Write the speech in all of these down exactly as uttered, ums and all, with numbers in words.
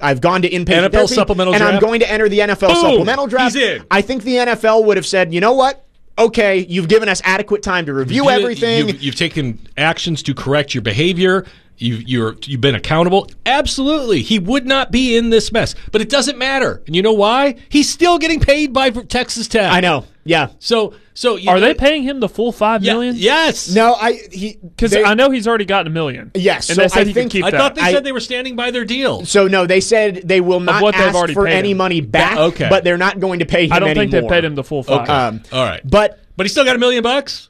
I've gone to inpatient N F L therapy, supplemental and draft. I'm going to enter the N F L Boom, supplemental draft. he's in. I think the N F L would have said, you know what? Okay, you've given us adequate time to review You- everything. You've, you've taken actions to correct your behavior. You've, you're, you've been accountable. Absolutely. He would not be in this mess. But it doesn't matter. And you know why? He's still getting paid by Texas Tech. I know. Yeah. So, so you Are know, they paying him the full five yeah, million? Yes. No, I he Because they- I know he's already gotten a million. Yes, and so they said I he think- could keep I that. thought they I- said they were standing by their deal. So no, they said they will not what they've ask already for paid any him. money back. That- okay. But they're not going to pay him I don't think anymore. they paid him the full five. Okay. Um, All right. But But he still got a million bucks?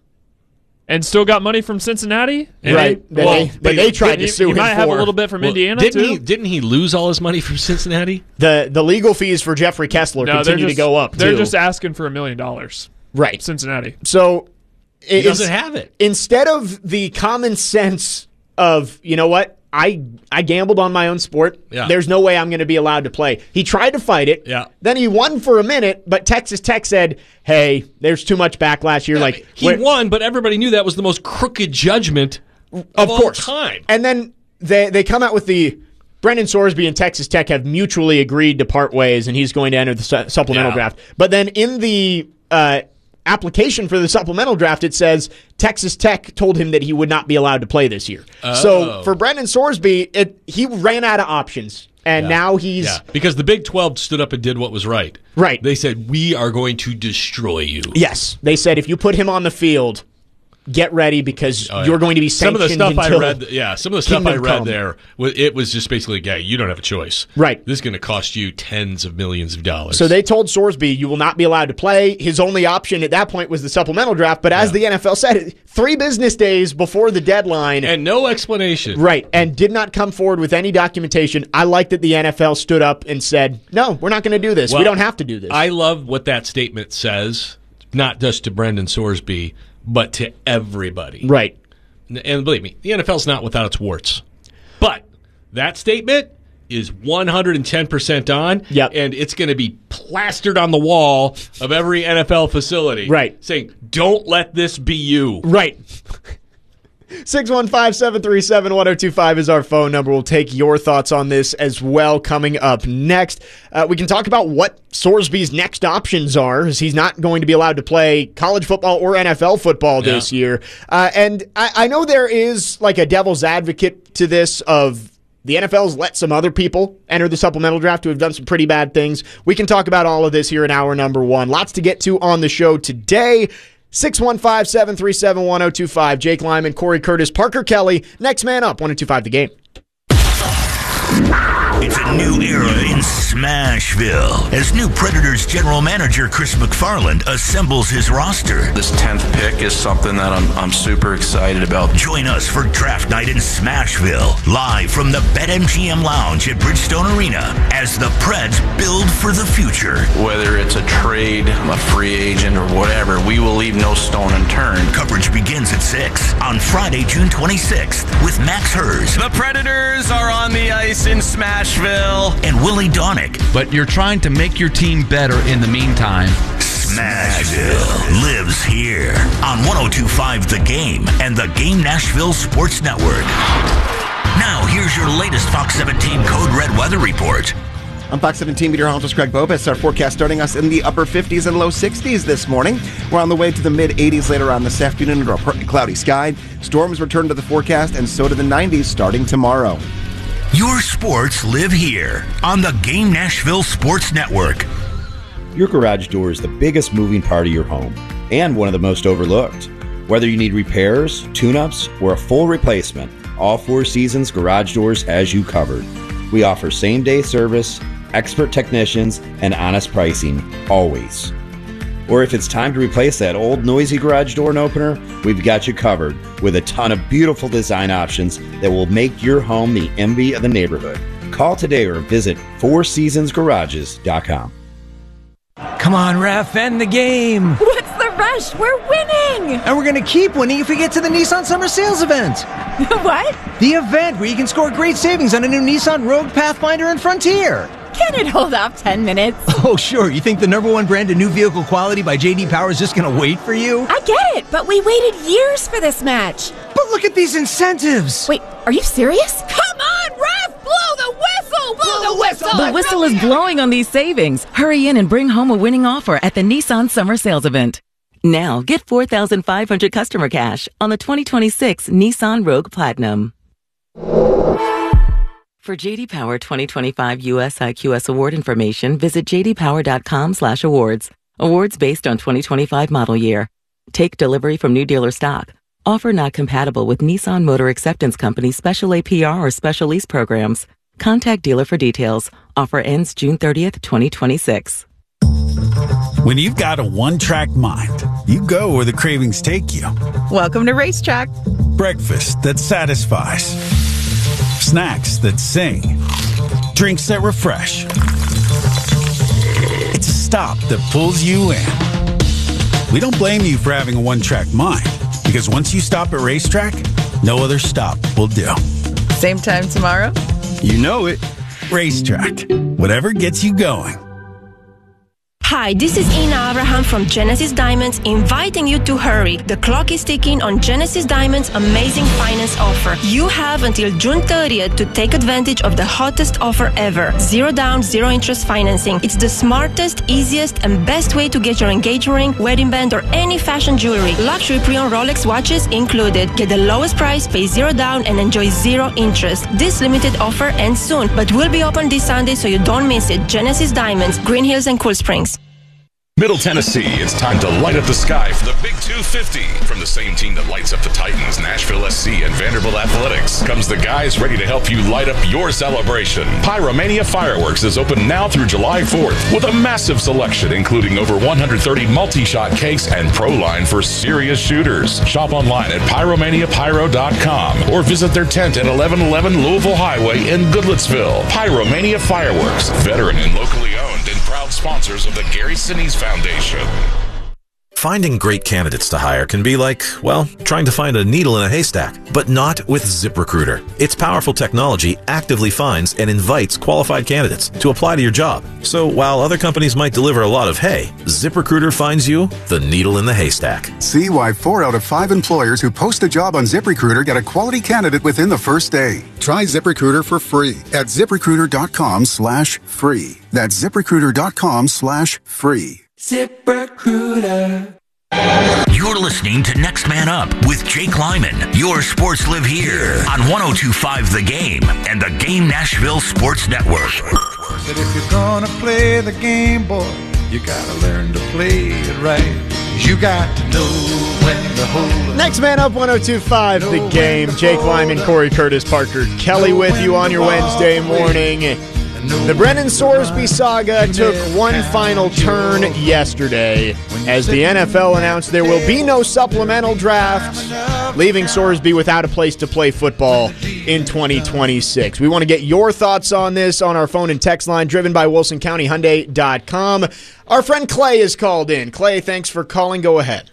And still got money from Cincinnati? And right, they- that well, they, that they- they tried He, to sue he him might have a for. little bit from Well, Indiana, didn't too. he? Didn't he lose all his money from Cincinnati? The the legal fees for Jeffrey Kessler no, they're continue just, to go up. They're too. just asking for a million dollars. right. Cincinnati. So He it's- doesn't have it. Instead of the common sense of, you know what, I I gambled on my own sport. Yeah. There's no way I'm going to be allowed to play. He tried to fight it. Yeah. Then he won for a minute, but Texas Tech said, "Hey, there's too much backlash here." Like he we're- won, but everybody knew that was the most crooked judgment of, of all course. time. And then they they come out with the Brendan Sorsby and Texas Tech have mutually agreed to part ways, and he's going to enter the su- supplemental Yeah. draft. But then in the uh, application for the supplemental draft, it says Texas Tech told him that he would not be allowed to play this year. Oh. So for Brendan Sorsby, it, he ran out of options, and Yeah. now he's Yeah, because the Big twelve stood up and did what was right. Right. They said, we are going to destroy you. yes. They said if you put him on the field, get ready because Oh, yeah. you're going to be some sanctioned of the stuff until I read. Yeah, some of the stuff I Kingdom read Come. there, wa- it was just basically, yeah, you don't have a choice. Right. This is going to cost you tens of millions of dollars. So they told Sorsby, you will not be allowed to play. His only option at that point was the supplemental draft. But as Yeah. the N F L said, three business days before the deadline, and no explanation. right, and did not come forward with any documentation. I like that the N F L stood up and said, no, we're not going to do this. Well, we don't have to do this. I love what that statement says, not just to Brendan Sorsby, but to everybody. right. And believe me, the N F L's not without its warts. But that statement is one hundred ten percent on, Yep. and it's going to be plastered on the wall of every N F L facility. Right. Saying, don't let this be you. Right. six one five, seven three seven, one oh two five is our phone number. We'll take your thoughts on this as well coming up next. Uh, we can talk about what Sorsby's next options are, as he's not going to be allowed to play college football or N F L football this Yeah. year. Uh, and I, I know there is like a devil's advocate to this of the N F L's let some other people enter the supplemental draft who have done some pretty bad things. We can talk about all of this here in hour number one. Lots to get to on the show today. six one five, seven three seven, one oh two five. Jake Lyman, Corey Curtis, Parker Kelly. Next man up, one oh two five The Game. It's a new era in Smashville as new Predators general manager Chris McFarland assembles his roster. This tenth pick is something that I'm, I'm super excited about. Join us for draft night in Smashville, live from the BetMGM Lounge at Bridgestone Arena as the Preds build for the future. Whether it's a trade, a free agent, or whatever, we will leave no stone unturned. Coverage begins at six on Friday, June twenty-sixth with Max Hers The Predators are on the ice in Smashville. and Willie Donick. But you're trying to make your team better in the meantime. Smashville lives here on one oh two point five The Game and the Game Nashville Sports Network. Now, here's your latest Fox seventeen Code Red weather report. I'm Fox seventeen meteorologist Greg Bobus. Our forecast starting us in the upper fifties and low sixties this morning. We're on the way to the mid eighties later on this afternoon under a partly cloudy sky. Storms return to the forecast, and so to the nineties starting tomorrow. Your sports live here on the Game Nashville Sports Network. Your garage door is the biggest moving part of your home and one of the most overlooked. Whether you need repairs, tune-ups, or a full replacement, all Four Seasons Garage Doors has you covered. We offer same-day service, expert technicians, and honest pricing, always. Or if it's time to replace that old noisy garage door and opener, we've got you covered with a ton of beautiful design options that will make your home the envy of the neighborhood. Call today or visit four seasons garages dot com. Come on, ref, end the game. What's the rush? We're winning. And we're going to keep winning if we get to the Nissan Summer Sales event. What? The event where you can score great savings on a new Nissan Rogue, Pathfinder, and Frontier. Can it hold off ten minutes? Oh, sure. You think the number one brand of new vehicle quality by J D Power is just going to wait for you? I get it, but we waited years for this match. But look at these incentives. Wait, are you serious? Come on, ref! Blow the whistle! Blow, blow the whistle! The whistle is blowing on these savings. Hurry in and bring home a winning offer at the Nissan Summer Sales Event. Now, get four thousand five hundred customer cash on the twenty twenty-six Nissan Rogue Platinum. For J D Power twenty twenty-five U S I Q S award information, visit j d power dot com slash awards. Awards based on twenty twenty-five model year. Take delivery from new dealer stock. Offer not compatible with Nissan Motor Acceptance Company special A P R or special lease programs. Contact dealer for details. Offer ends June thirtieth, twenty twenty-six. When you've got a one-track mind, you go where the cravings take you. Welcome to Racetrack. Breakfast that satisfies. Snacks that sing. Drinks that refresh. It's a stop that pulls you in. We don't blame you for having a one-track mind, because once you stop at Racetrack, no other stop will do. Same time tomorrow? You know it. Racetrack. Whatever gets you going. Hi, this is Ina Abraham from Genesis Diamonds, inviting you to hurry. The clock is ticking on Genesis Diamonds' amazing finance offer. You have until June thirtieth to take advantage of the hottest offer ever. Zero down, zero interest financing. It's the smartest, easiest, and best way to get your engagement ring, wedding band, or any fashion jewelry. Luxury pre-owned Rolex watches included. Get the lowest price, pay zero down, and enjoy zero interest. This limited offer ends soon, but will be open this Sunday, so you don't miss it. Genesis Diamonds, Green Hills and Cool Springs. Middle Tennessee, it's time to light up the sky for the Big two fifty. From the same team that lights up the Titans, Nashville S C, and Vanderbilt Athletics, comes the guys ready to help you light up your celebration. Pyromania Fireworks is open now through July fourth with a massive selection, including over one hundred thirty multi-shot cakes and pro line for serious shooters. Shop online at pyromania pyro dot com or visit their tent at eleven eleven Louisville Highway in Goodlettsville. Pyromania Fireworks, veteran and locally owned and proud sponsors of the Gary Sinise Foundation. Finding great candidates to hire can be like, well, trying to find a needle in a haystack, but not with ZipRecruiter. Its powerful technology actively finds and invites qualified candidates to apply to your job. So while other companies might deliver a lot of hay, ZipRecruiter finds you the needle in the haystack. See why four out of five employers who post a job on ZipRecruiter get a quality candidate within the first day. Try ZipRecruiter for free at ZipRecruiter.com slash free. That's ZipRecruiter.com slash free. ZipRecruiter. You're listening to Next Man Up with Jake Lyman. Your sports live here on one oh two point five The Game and the Game Nashville Sports Network. But if you're gonna play the game, boy, you gotta learn to play it right. You got to know when to hold up. Next Man Up, one oh two point five The Game. Jake Lyman, Corey Curtis, Parker Kelly with you on your Wednesday morning. The Brennan Sorsby saga took one final turn yesterday as the N F L announced there will be no supplemental draft, leaving Sorsby without a place to play football in twenty twenty-six. We want to get your thoughts on this on our phone and text line driven by Wilson County Hyundai dot com. Our friend Clay is called in. Clay, thanks for calling. Go ahead.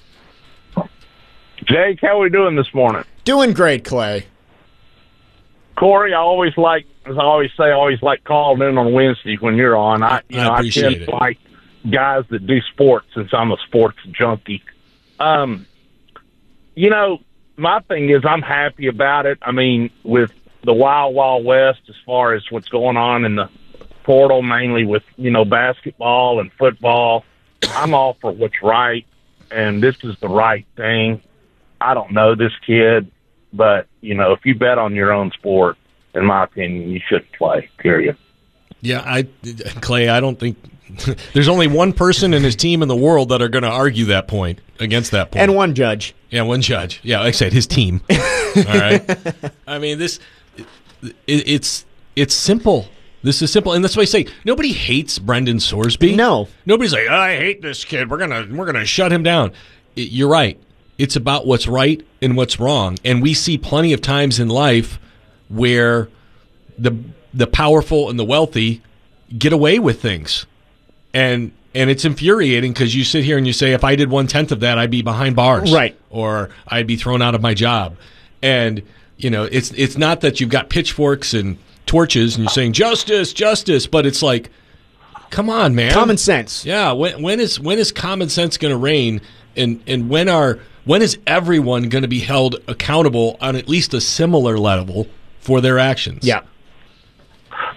Jake, how are we doing this morning? Doing great, Clay. Corey, I always like, as I always say, I always like calling in on Wednesday when you're on. I, you I know, I appreciate tend it. to like guys that do sports since I'm a sports junkie. Um, you know, my thing is I'm happy about it. I mean, with the Wild Wild West, as far as what's going on in the portal, mainly with, you know, basketball and football, I'm all for what's right, and this is the right thing. I don't know this kid. But, you know, if you bet on your own sport, in my opinion, you shouldn't play, period. Yeah, I, Clay, I don't think there's only one person in his team in the world that are going to argue that point, against that point. And one judge. Yeah, one judge. Yeah, like I said, his team. All right. I mean, this, it, it's it's simple. This is simple, and that's why I say nobody hates Brendan Sorsby. No. Nobody's like, oh, I hate this kid. We're gonna we're gonna shut him down. It, you're right. It's about what's right and what's wrong. And we see plenty of times in life where the the powerful and the wealthy get away with things. And and it's infuriating because you sit here and you say, if I did one-tenth of that, I'd be behind bars. Right. Or I'd be thrown out of my job. And, you know, it's it's not that you've got pitchforks and torches and you're saying, justice, justice. But it's like, come on, man. Common sense. Yeah. When, when is when is common sense going to reign? And, and when are... When is everyone going to be held accountable on at least a similar level for their actions? Yeah.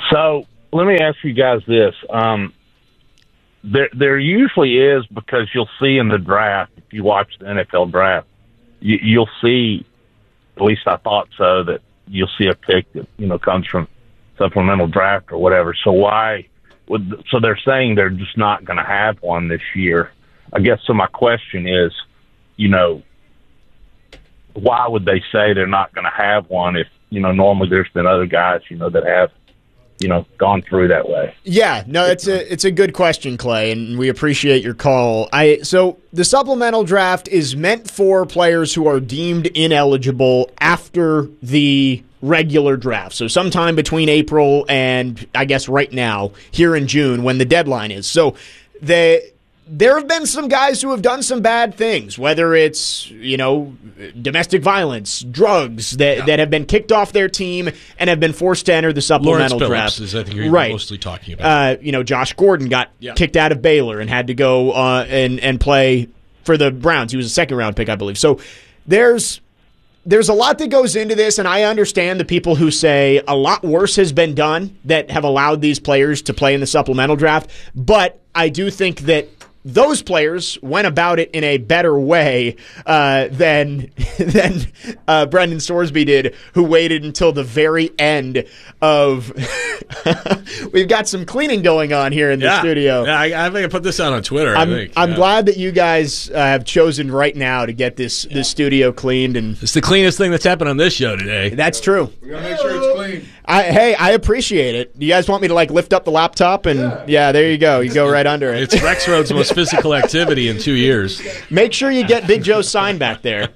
So let me ask you guys this. Um, there, there usually is, because you'll see in the draft, if you watch the N F L draft, you, you'll see, at least I thought so, that you'll see a pick that, you know, comes from supplemental draft or whatever. So why would, so they're saying they're just not going to have one this year. I guess, so my question is, you know, why would they say they're not going to have one if, you know, normally there's been other guys, you know, that have, you know, gone through that way? Yeah, no, it's a it's a good question, Clay, and we appreciate your call. I so the supplemental draft is meant for players who are deemed ineligible after the regular draft. So sometime between April and I guess right now, here in June, when the deadline is. So the there have been some guys who have done some bad things, whether it's, you know, domestic violence, drugs, that yeah. that have been kicked off their team and have been forced to enter the supplemental Lawrence draft. Phillips is, I think, you're right. mostly talking about. Uh, you know, Josh Gordon got yeah. kicked out of Baylor and had to go uh, and and play for the Browns. He was a second round pick, I believe. So there's there's a lot that goes into this, and I understand the people who say a lot worse has been done that have allowed these players to play in the supplemental draft. But I do think that those players went about it in a better way uh, than than uh, Brendan Sorsby did, who waited until the very end of. We've got some cleaning going on here in the yeah. studio. Yeah, I, I think I put this out on Twitter. I'm, I think. I'm yeah. glad that you guys uh, have chosen right now to get this yeah. this studio cleaned, and it's the cleanest thing that's happened on this show today. That's true. We gotta make sure it's clean. I, hey, I appreciate it. You guys want me to like lift up the laptop and yeah, yeah there you go. You go right under it. It's Rexroad's most physical activity in two years. Make sure you get Big Joe's sign back there.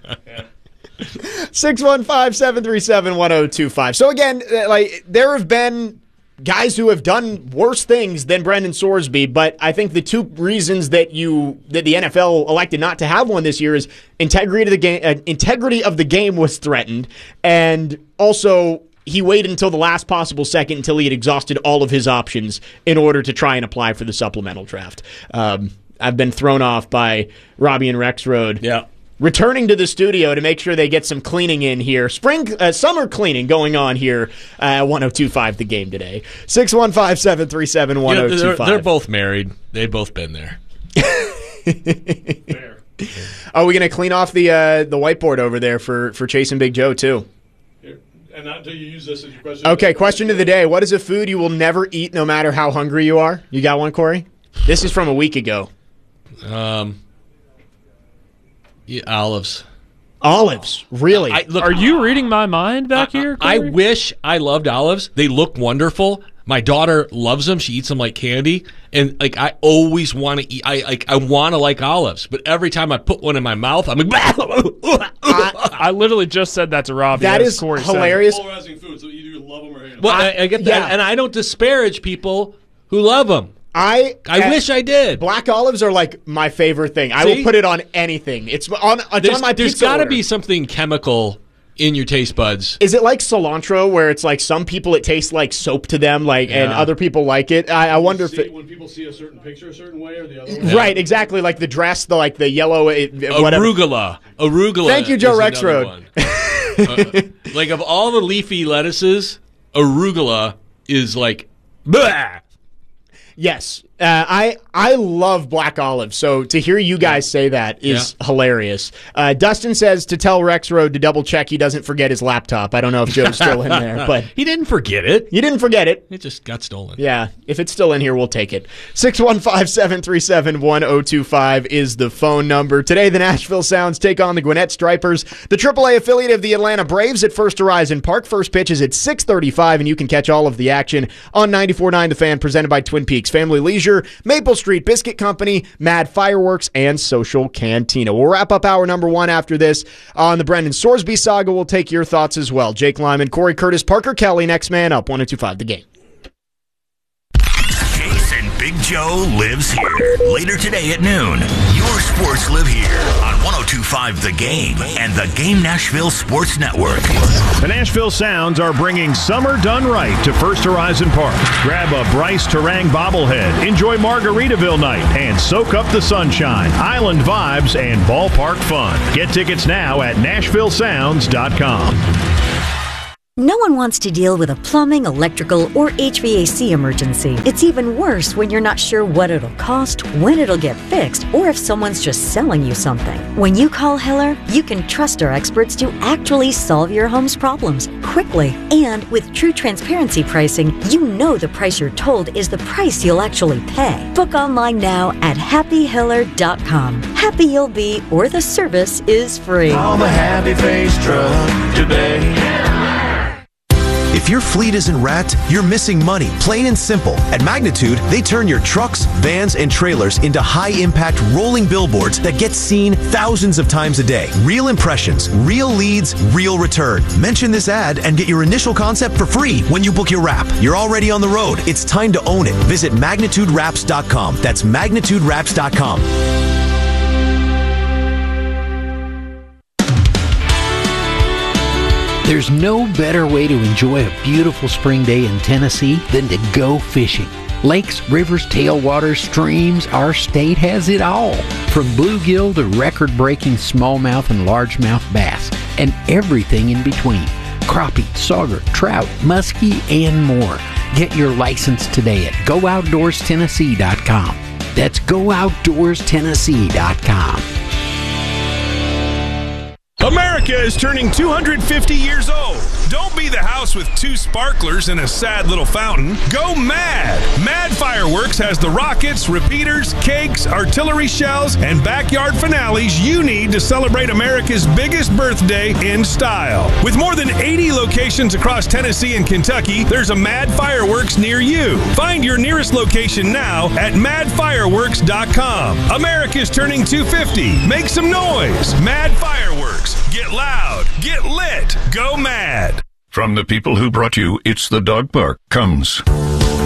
six one five, seven three seven, one zero two five. So again, like there have been guys who have done worse things than Brendan Sorsby, but I think the two reasons that you that the N F L elected not to have one this year is integrity of the game. Uh, integrity of the game was threatened, and also he waited until the last possible second until he had exhausted all of his options in order to try and apply for the supplemental draft. Um, I've been thrown off by Robbie and Rexroad. Yeah. Returning to the studio to make sure they get some cleaning in here. Spring, uh, summer cleaning going on here at one oh two five The Game today. six one five, seven three seven, one oh two five. You know, they're, they're both married. They've both been there. Are we going to clean off the uh, the whiteboard over there for, for Chase and Big Joe, too? And not until you use this as your question. Okay, question of the day. What is a food you will never eat no matter how hungry you are? You got one, Corey? This is from a week ago. Um, yeah, olives. Olives, really? I, look, Are you reading my mind back I, here, I, I Corey? wish I loved olives. They look wonderful. My daughter loves them. She eats them like candy, and like I always want to eat. I like I want to like olives, but every time I put one in my mouth, I'm like. I, I literally just said that to Robbie. That is Corey hilarious. Polarizing food, so either you love them or hate them. Well, I, I get that, yeah. and I don't disparage people who love them. I I wish I did. Black olives are like my favorite thing. I See? will put it on anything. It's on, it's There's, on my there's pizza got to order. be something chemical in your taste buds. Is it like cilantro, where it's like some people it tastes like soap to them, like, and Yeah. other people like it? I, I wonder see, if it, when people see a certain picture a certain way or the other way. right, exactly, like the dress, the like the yellow, it, whatever. Arugula. Arugula. Thank you, Joe is Rexroad. another one. uh, like of all the leafy lettuces, arugula is like. Bleh. Yes, uh, I I love black olives. So to hear you guys say that is Yeah. hilarious. Uh, Dustin says to tell Rexroad to double check he doesn't forget his laptop. I don't know if Joe's still in there, but He didn't forget it. you didn't forget it. It just got stolen. Yeah, if it's still in here, we'll take it. six one five, seven three seven, one oh two five is the phone number. Today, the Nashville Sounds take on the Gwinnett Stripers, the triple A affiliate of the Atlanta Braves at First Horizon Park. First pitch is at six thirty-five, and you can catch all of the action on ninety-four point nine The Fan, presented by Twin Peaks Family Leisure, Maple Street Biscuit Company, Mad Fireworks, and Social Cantina. We'll wrap up hour number one after this on the Brendan Sorsby saga. We'll take your thoughts as well. Jake Lyman, Corey Curtis, Parker Kelly, next man up, one oh two five The Game. Jason Big Joe lives here. Later today at noon, your sports live here on one oh two five The Game and the Game Nashville Sports Network. The Nashville Sounds are bringing summer done right to First Horizon Park. Grab a Bryce Terang bobblehead, enjoy Margaritaville night, and soak up the sunshine, island vibes, and ballpark fun. Get tickets now at nashville sounds dot com. No one wants to deal with a plumbing, electrical, or H V A C emergency. It's even worse when you're not sure what it'll cost, when it'll get fixed, or if someone's just selling you something. When you call Heller, you can trust our experts to actually solve your home's problems quickly. And with true transparency pricing, you know the price you're told is the price you'll actually pay. Book online now at happy heller dot com. Happy you'll be, or the service is free. Call the Happy Face Truck today. If your fleet isn't wrapped, you're missing money, plain and simple. At Magnitude, they turn your trucks, vans, and trailers into high-impact rolling billboards that get seen thousands of times a day. Real impressions, real leads, real return. Mention this ad and get your initial concept for free when you book your wrap. You're already on the road. It's time to own it. Visit magnitude wraps dot com. That's magnitude wraps dot com. There's no better way to enjoy a beautiful spring day in Tennessee than to go fishing. Lakes, rivers, tailwaters, streams, our state has it all. From bluegill to record-breaking smallmouth and largemouth bass, and everything in between. Crappie, sauger, trout, muskie, and more. Get your license today at go outdoors tennessee dot com. That's go outdoors tennessee dot com. America is turning two hundred fifty years old. Don't be the house with two sparklers and a sad little fountain. Go mad! Mad Fireworks has the rockets, repeaters, cakes, artillery shells, and backyard finales you need to celebrate America's biggest birthday in style. With more than eighty locations across Tennessee and Kentucky, there's a Mad Fireworks near you. Find your nearest location now at mad fireworks dot com. America's turning two hundred fifty. Make some noise. Mad Fireworks. Get loud. Get lit. Go mad. From the people who brought you It's the Dog Park comes